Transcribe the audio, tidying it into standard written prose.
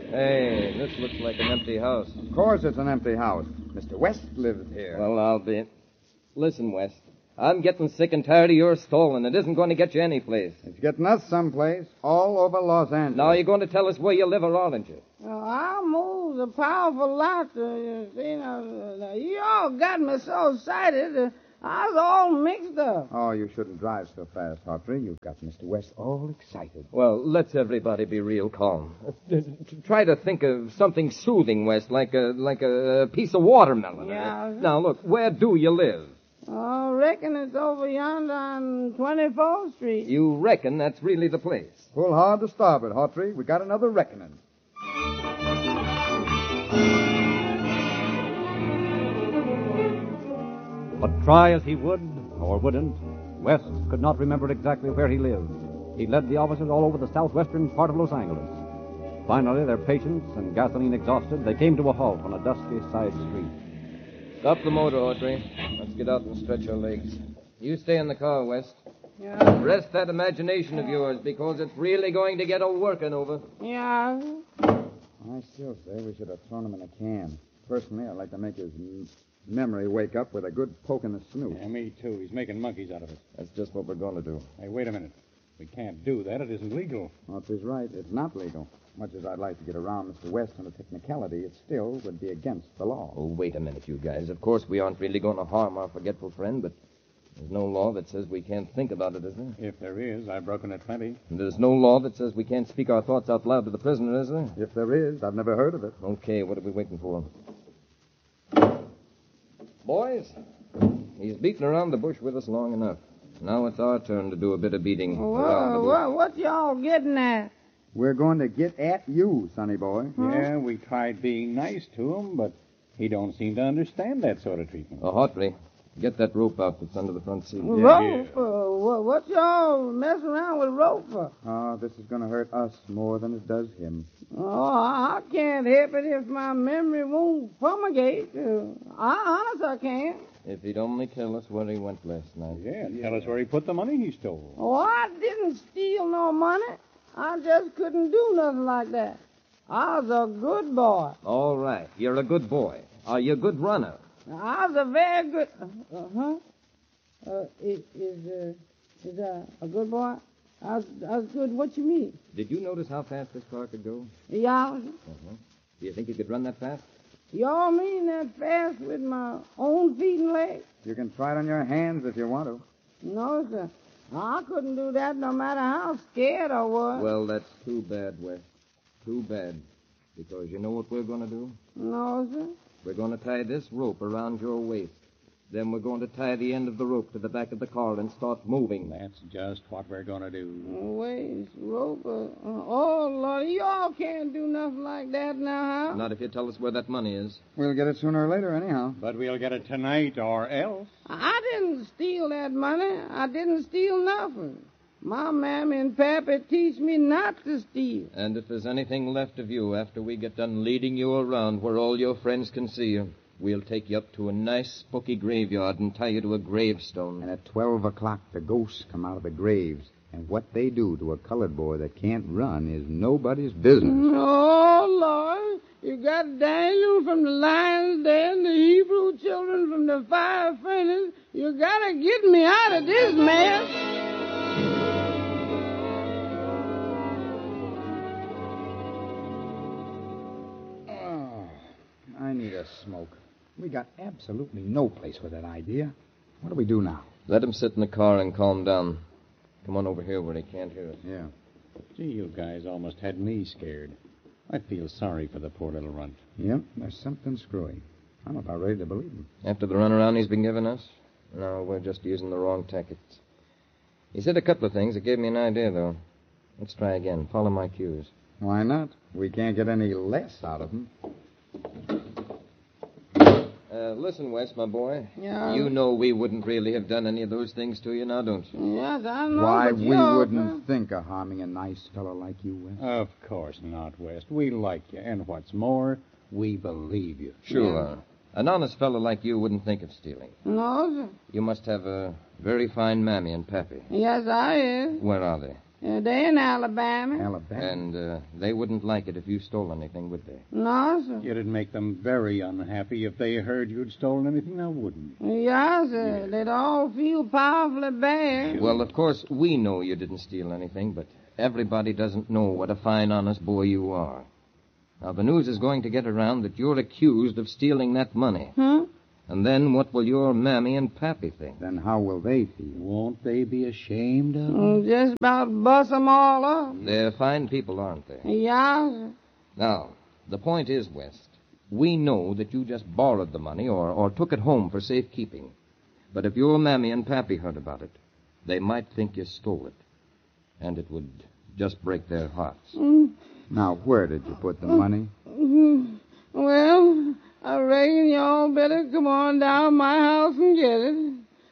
Hey, this looks like an empty house. Of course it's an empty house. Mr. West lives here. Well, I'll be. Listen, West. I'm getting sick and tired of your stalling. It isn't going to get you any place. It's getting us someplace, all over Los Angeles. Now, you're going to tell us where you live or aren't you? I moved a powerful lot. You all got me so excited. I was all mixed up. Oh, you shouldn't drive so fast, Hawtrey. You've got Mr. West all excited. Well, let's everybody be real calm. Try to think of something soothing, West, like a piece of watermelon. Yeah. Now, look, where do you live? I reckon it's over yonder on 24th Street. You reckon that's really the place? Pull hard to starboard, Hawtrey. We got another reckoning. But try as he would, or wouldn't, West could not remember exactly where he lived. He led the officers all over the southwestern part of Los Angeles. Finally, their patience and gasoline exhausted, they came to a halt on a dusty side street. Stop the motor, Audrey. Let's get out and stretch our legs. You stay in the car, West. Yeah. Rest that imagination of yours, because it's really going to get a working over. Yeah. I still say we should have thrown him in a can. Personally, I'd like to make his memory wake up with a good poke in the snoot. Yeah, me too. He's making monkeys out of it. That's just what we're going to do. Hey, wait a minute. We can't do that. It isn't legal. Hawtrey's right. It's not legal. Much as I'd like to get around Mr. West on a technicality, it still would be against the law. Oh, wait a minute, you guys. Of course, we aren't really going to harm our forgetful friend, but there's no law that says we can't think about it, is there? If there is, I've broken it plenty. And there's no law that says we can't speak our thoughts out loud to the prisoner, is there? If there is, I've never heard of it. Okay, what are we waiting for? Boys, he's beaten around the bush with us long enough. Now it's our turn to do a bit of beating around the bush. What y'all getting at? We're going to get at you, sonny boy. Yeah, we tried being nice to him, but he don't seem to understand that sort of treatment. Oh, Hawtrey, get that rope out that's under the front seat. Rope? What y'all messing around with rope for? Oh, this is going to hurt us more than it does him. Oh, I can't help it if my memory won't promulgate. Honest, I can't. If he'd only tell us where he went last night. Yeah, tell us where he put the money he stole. Oh, I didn't steal no money. I just couldn't do nothing like that. I was a good boy. All right, you're a good boy. Are you a good runner? I was a very good... Is a good boy? I was good. What you mean? Did you notice how fast this car could go? Yeah. Do you think you could run that fast? Y'all mean that fast with my own feet and legs? You can try it on your hands if you want to. No, sir. I couldn't do that no matter how scared I was. Well, that's too bad, West. Too bad. Because you know what we're going to do? No, sir. We're going to tie this rope around your waist. Then we're going to tie the end of the rope to the back of the car and start moving. That's just what we're going to do. Waist, rope. Oh, Lord, y'all can't do nothing like that now, huh? Not if you tell us where that money is. We'll get it sooner or later, anyhow. But we'll get it tonight or else. I didn't steal that money. I didn't steal nothing. My mammy and pappy teach me not to steal. And if there's anything left of you after we get done leading you around where all your friends can see you, we'll take you up to a nice spooky graveyard and tie you to a gravestone. And at 12 o'clock, the ghosts come out of the graves. And what they do to a colored boy that can't run is nobody's business. Oh, Lord. You got Daniel from the lion's den, the Hebrew children from the fire furnace. You got to get me out of this mess. I need a smoke. We got absolutely no place for that idea. What do we do now? Let him sit in the car and calm down. Come on over here where he can't hear us. Yeah. Gee, you guys almost had me scared. I feel sorry for the poor little runt. Yep, there's something screwy. I'm about ready to believe him. After the runaround he's been giving us? No, we're just using the wrong tactics. He said a couple of things that gave me an idea, though. Let's try again. Follow my cues. Why not? We can't get any less out of him. Listen, Wes, my boy. Yeah. You know we wouldn't really have done any of those things to you now, don't you? Yes, I know. Why, but we y'all wouldn't think of harming a nice fellow like you, Wes. Of course not, West. We like you. And what's more, we believe you. Sure. An honest fellow like you wouldn't think of stealing. No, sir. You must have a very fine mammy and pappy. Yes, I is. Where are they? They in Alabama. Alabama. And they wouldn't like it if you stole anything, would they? No, sir. It'd make them very unhappy if they heard you'd stolen anything, now wouldn't it? Yes, sir. They'd all feel powerfully bad. Well, of course, we know you didn't steal anything, but everybody doesn't know what a fine, honest boy you are. Now, the news is going to get around that you're accused of stealing that money. Huh? And then what will your mammy and pappy think? Then how will they feel? Won't they be ashamed of it? Just about bust 'em all up. They're fine people, aren't they? Yeah, sir. Now, the point is, West, we know that you just borrowed the money or took it home for safekeeping. But if your mammy and pappy heard about it, they might think you stole it. And it would just break their hearts. Now, where did you put the money? Well, I reckon y'all better come on down my house and get it.